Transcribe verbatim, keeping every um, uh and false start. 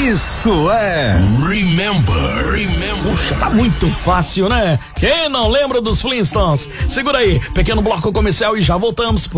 Isso é Remember, Remember. Puxa, tá muito fácil, né? Quem não lembra dos Flintstones? Segura aí, pequeno bloco comercial e já voltamos.